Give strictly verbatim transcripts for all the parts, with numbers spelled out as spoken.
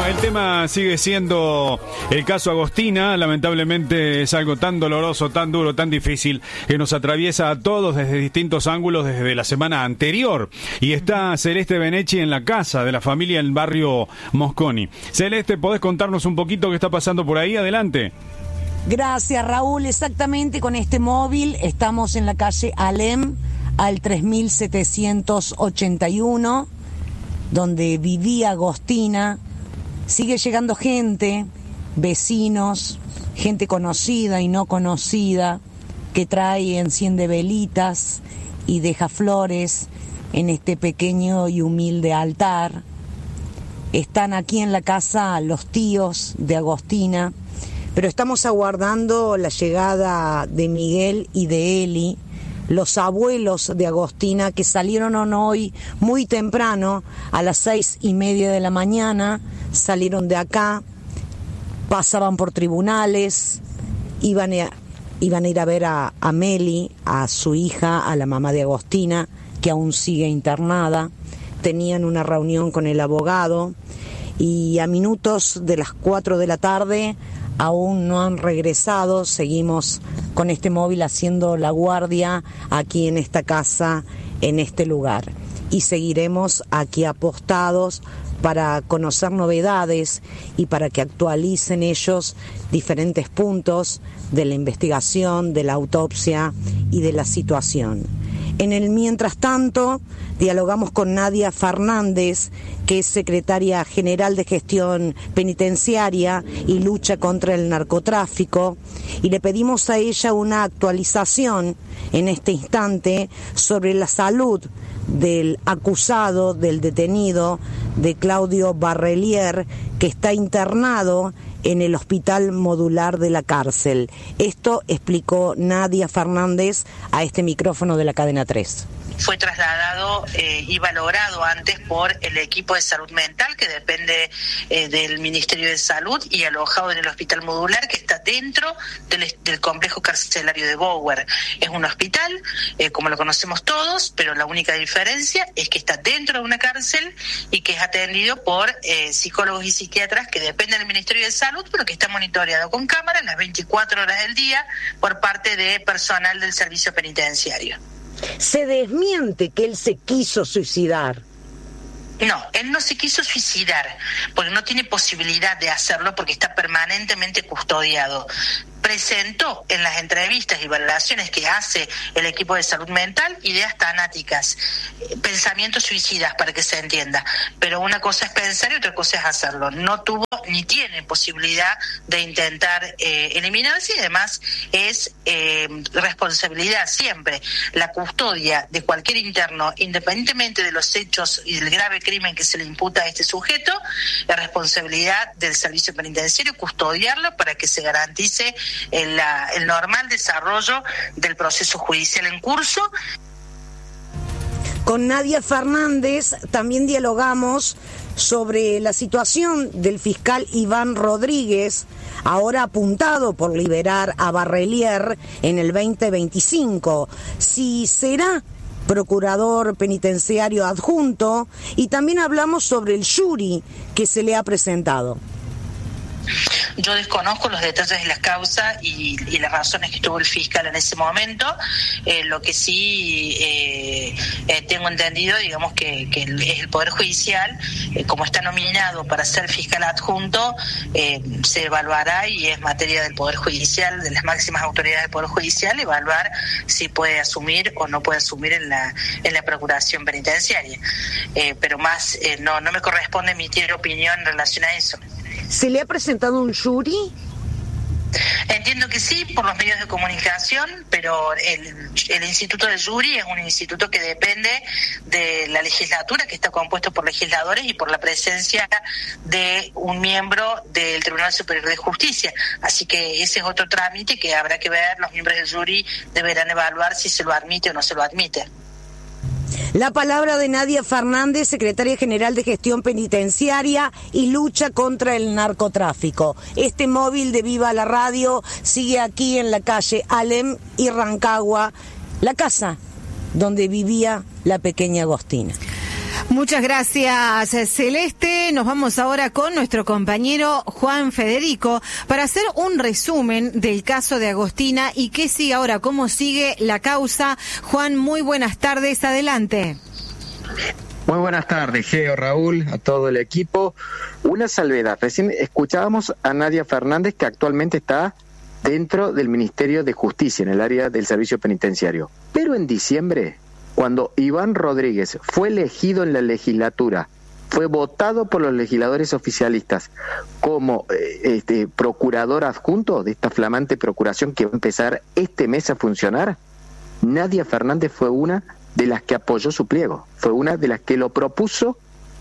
el tema sigue siendo el caso Agostina. Lamentablemente es algo tan doloroso, tan duro, tan difícil, que nos atraviesa a todos desde distintos ángulos desde la semana anterior. Y está Celeste Benechi en la casa de la familia en el barrio Mosconi. Celeste, ¿podés contarnos un poquito qué está pasando por ahí? Adelante. Gracias, Raúl. Exactamente, con este móvil estamos en la calle Alem, al tres mil setecientos ochenta y uno, donde vivía Agostina. Sigue llegando gente, vecinos, gente conocida y no conocida, que trae, enciende velitas y deja flores en este pequeño y humilde altar. Están aquí en la casa los tíos de Agostina, pero estamos aguardando la llegada de Miguel y de Eli, los abuelos de Agostina, que salieron hoy muy temprano, a las seis y media de la mañana, salieron de acá, pasaban por tribunales, iban a, iban a ir a ver a, a Meli, a su hija, a la mamá de Agostina, que aún sigue internada. Tenían una reunión con el abogado y a minutos de las cuatro de la tarde aún no han regresado. Seguimos con este móvil haciendo la guardia aquí en esta casa, en este lugar. Y seguiremos aquí apostados para conocer novedades y para que actualicen ellos diferentes puntos de la investigación, de la autopsia y de la situación. En el mientras tanto, dialogamos con Nadia Fernández, que es secretaria general de Gestión Penitenciaria y Lucha contra el Narcotráfico, y le pedimos a ella una actualización en este instante sobre la salud del acusado, del detenido, de Claudio Barrelier, que está internado en el hospital modular de la cárcel. Esto explicó Nadia Fernández a este micrófono de la Cadena tres. Fue trasladado eh, y valorado antes por el equipo de salud mental, que depende eh, del Ministerio de Salud, y alojado en el hospital modular, que está dentro del, del complejo carcelario de Bower. Es un hospital, eh, como lo conocemos todos, pero la única diferencia es que está dentro de una cárcel y que es atendido por eh, psicólogos y psiquiatras que dependen del Ministerio de Salud, pero que está monitoreado con cámara las veinticuatro horas del día por parte de personal del servicio penitenciario. Se desmiente que él se quiso suicidar. No, él no se quiso suicidar, porque no tiene posibilidad de hacerlo, porque está permanentemente custodiado. Presentó en las entrevistas y valoraciones que hace el equipo de salud mental ideas tanáticas, pensamientos suicidas, para que se entienda. Pero una cosa es pensar y otra cosa es hacerlo. No tuvo ni tiene posibilidad de intentar eh, eliminarse, y además es eh, responsabilidad siempre la custodia de cualquier interno, independientemente de los hechos y del grave crimen que se le imputa a este sujeto, la responsabilidad del servicio penitenciario custodiarlo para que se garantice el, la, el normal desarrollo del proceso judicial en curso. Con Nadia Fernández también dialogamos sobre la situación del fiscal Iván Rodríguez, ahora apuntado por liberar a Barrelier en el veinte veinticinco. Si será procurador penitenciario adjunto, y también hablamos sobre el jury que se le ha presentado. Yo desconozco los detalles de la causa y, y las razones que tuvo el fiscal en ese momento. Eh, lo que sí eh, eh, tengo entendido, digamos, que, que es el Poder Judicial, eh, como está nominado para ser fiscal adjunto, eh, se evaluará, y es materia del Poder Judicial, de las máximas autoridades del Poder Judicial, evaluar si puede asumir o no puede asumir en la en la Procuración Penitenciaria. Eh, pero más, eh, no, no me corresponde emitir opinión en relación a eso. ¿Se le ha presentado un jury? Entiendo que sí, por los medios de comunicación, pero el, el Instituto del Jury es un instituto que depende de la legislatura, que está compuesto por legisladores y por la presencia de un miembro del Tribunal Superior de Justicia. Así que ese es otro trámite que habrá que ver. Los miembros del jury deberán evaluar si se lo admite o no se lo admite. La palabra de Nadia Fernández, secretaria general de Gestión Penitenciaria y Lucha contra el Narcotráfico. Este móvil de Viva la Radio sigue aquí en la calle Alem y Rancagua, la casa donde vivía la pequeña Agostina. Muchas gracias, Celeste. Nos vamos ahora con nuestro compañero Juan Federico para hacer un resumen del caso de Agostina y qué sigue ahora, cómo sigue la causa. Juan, muy buenas tardes, adelante. Muy buenas tardes, Geo, Raúl, a todo el equipo. Una salvedad, recién escuchábamos a Nadia Fernández, que actualmente está dentro del Ministerio de Justicia, en el área del servicio penitenciario. Pero en diciembre, cuando Iván Rodríguez fue elegido en la legislatura, fue votado por los legisladores oficialistas como eh, este, procurador adjunto de esta flamante procuración que va a empezar este mes a funcionar, Nadia Fernández fue una de las que apoyó su pliego, fue una de las que lo propuso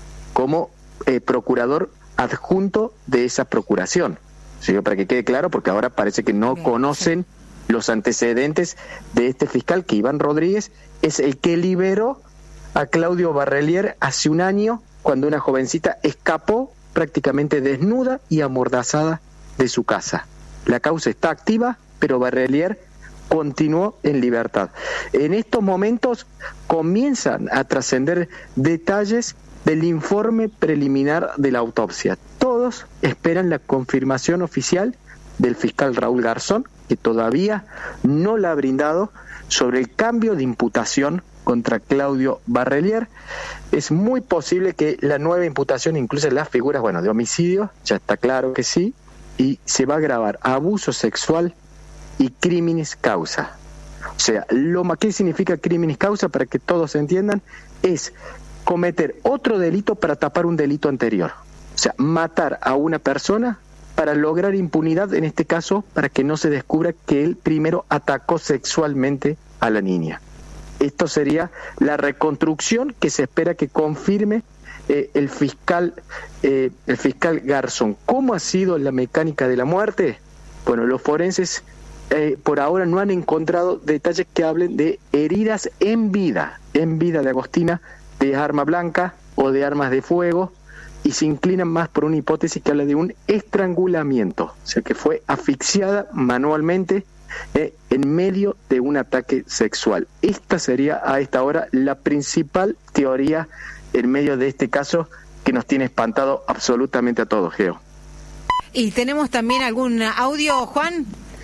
como eh, procurador adjunto de esa procuración. ¿Sí? Para que quede claro, porque ahora parece que no conocen los antecedentes de este fiscal, que Iván Rodríguez es el que liberó a Claudio Barrelier hace un año, cuando una jovencita escapó prácticamente desnuda y amordazada de su casa. La causa está activa, pero Barrelier continuó en libertad. En estos momentos comienzan a trascender detalles del informe preliminar de la autopsia. Todos esperan la confirmación oficial del fiscal Raúl Garzón, que todavía no la ha brindado, sobre el cambio de imputación contra Claudio Barrelier. Es muy posible que la nueva imputación incluya las figuras, bueno, de homicidio, ya está claro que sí, y se va a agregar abuso sexual y crímenes causa. O sea, lo ¿qué significa crímenes causa? Para que todos entiendan, es cometer otro delito para tapar un delito anterior. O sea, matar a una persona para lograr impunidad, en este caso, para que no se descubra que él primero atacó sexualmente a la niña. Esto sería la reconstrucción que se espera que confirme eh, el fiscal eh, el fiscal Garzón. ¿Cómo ha sido la mecánica de la muerte? Bueno, los forenses eh, por ahora no han encontrado detalles que hablen de heridas en vida, en vida de Agostina, de arma blanca o de armas de fuego, y se inclinan más por una hipótesis que habla de un estrangulamiento, o sea que fue asfixiada manualmente eh, en medio de un ataque sexual. Esta sería a esta hora la principal teoría en medio de este caso, que nos tiene espantado absolutamente a todos, Geo. ¿Y tenemos también algún audio, Juan?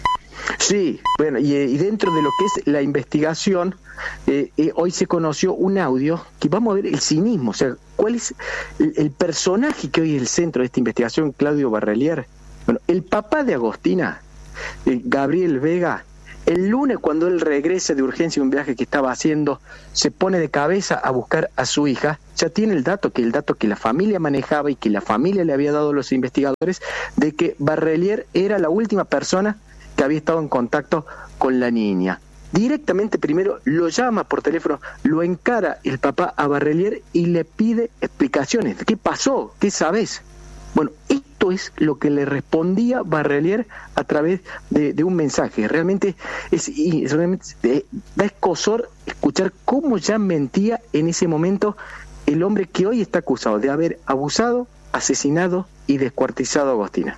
Sí, bueno, y, y dentro de lo que es la investigación, eh, eh, hoy se conoció un audio que vamos a ver el cinismo, o sea, cuál es el, el personaje que hoy es el centro de esta investigación, Claudio Barrelier. Bueno, el papá de Agostina, eh, Gabriel Vega, el lunes cuando él regresa de urgencia de un viaje que estaba haciendo, se pone de cabeza a buscar a su hija, ya tiene el dato, que el dato que la familia manejaba y que la familia le había dado a los investigadores, de que Barrelier era la última persona que había estado en contacto con la niña. Directamente primero lo llama por teléfono, lo encara el papá a Barrelier y le pide explicaciones. ¿Qué pasó? ¿Qué sabes? Bueno, esto es lo que le respondía Barrelier a través de, de un mensaje. Realmente es, es realmente eh, da escozor escuchar cómo ya mentía en ese momento el hombre que hoy está acusado de haber abusado, asesinado y descuartizado a Agostina.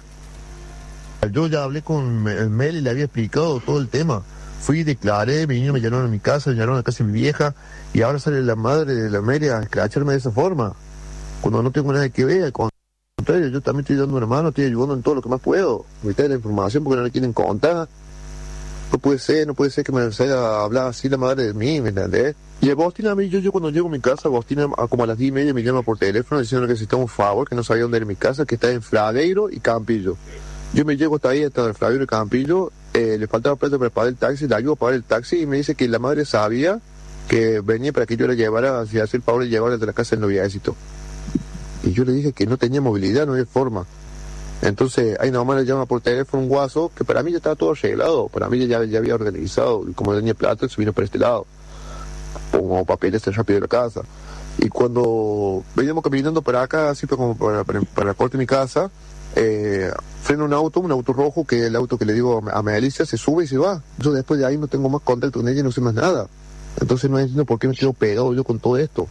Yo ya hablé con el Mel y le había explicado todo el tema. Fui, declaré, me vinieron, me llamaron a mi casa, me llamaron a la casa de mi vieja, y ahora sale la madre de la Mary a escracharme de esa forma, cuando no tengo nada que ver. Al contrario, yo también estoy dando una mano, estoy ayudando en todo lo que más puedo. Ahorita la información porque no le quieren contar. No puede ser, no puede ser que me salga a hablar así la madre de mí, ¿me entendés? Y Agostina, a mí, yo, yo cuando llego a mi casa, Agostina como a las diez y media me llama por teléfono diciendo que necesitaba un favor, que no sabía dónde era mi casa, que está en Fragueiro y Campillo. Yo me llego hasta ahí, hasta el Fragueiro y Campillo, eh, le faltaba plata para pagar el taxi, le ayudo a pagar el taxi y me dice que la madre sabía que venía para que yo la llevara, si hace el favor de llevarla de la casa del noviecito. Y yo le dije que no tenía movilidad, no había forma. Entonces, ahí nomás le llama por teléfono un guaso, que para mí ya estaba todo arreglado, para mí ya, ya había organizado, y como tenía plata, se vino por este lado. Pongo papeles rápido de la casa. Y cuando veníamos caminando para acá, así como para, para, para la corte de mi casa, eh, frena un auto, un auto rojo, que es el auto que le digo a Melissa, se sube y se va. Yo después de ahí no tengo más contacto con ella y no sé más nada. Entonces no entiendo por qué me quedo pegado yo con todo esto.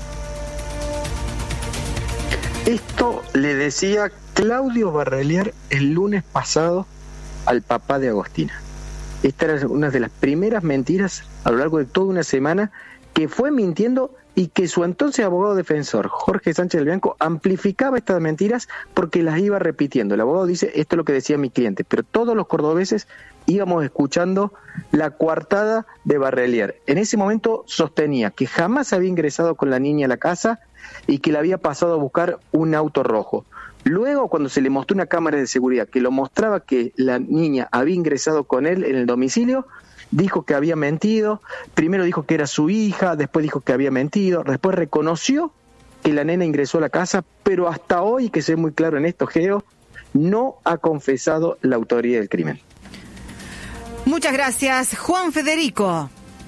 Esto le decía Claudio Barrelier el lunes pasado al papá de Agostina. Esta era una de las primeras mentiras a lo largo de toda una semana que fue mintiendo y que su entonces abogado defensor, Jorge Sánchez del Bianco, amplificaba estas mentiras porque las iba repitiendo. El abogado dice, esto es lo que decía mi cliente, pero todos los cordobeses íbamos escuchando la coartada de Barrelier. En ese momento sostenía que jamás había ingresado con la niña a la casa y que le había pasado a buscar un auto rojo. Luego, cuando se le mostró una cámara de seguridad que lo mostraba que la niña había ingresado con él en el domicilio, dijo que había mentido. Primero dijo que era su hija, después dijo que había mentido, después reconoció que la nena ingresó a la casa, pero hasta hoy, que sé muy claro en esto, Geo, no ha confesado la autoría del crimen. Muchas gracias, Juan Federico.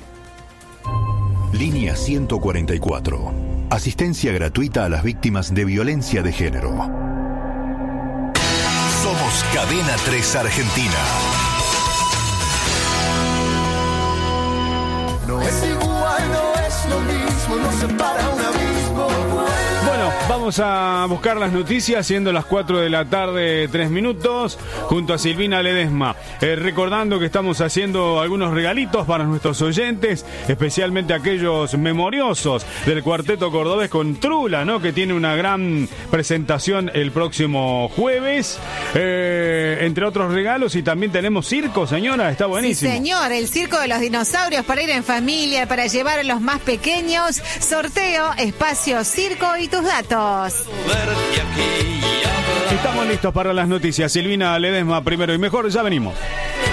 Línea ciento cuarenta y cuatro. Asistencia gratuita a las víctimas de violencia de género. Somos Cadena tres Argentina. No es igual, no es lo mismo, no separa un abismo. Bueno, vamos a buscar las noticias, siendo las cuatro de la tarde, tres minutos, junto a Silvina Ledesma. Eh, recordando que estamos haciendo algunos regalitos para nuestros oyentes, especialmente aquellos memoriosos del Cuarteto Cordobés con Trula, ¿no? Que tiene una gran presentación el próximo jueves, eh, entre otros regalos, y también tenemos circo, señora, está buenísimo. Sí, señor, el circo de los dinosaurios para ir en familia, para llevar a los más pequeños. Sorteo, espacio, circo y tus datos. Estamos listos para las noticias. Silvina Ledesma primero y mejor, ya venimos.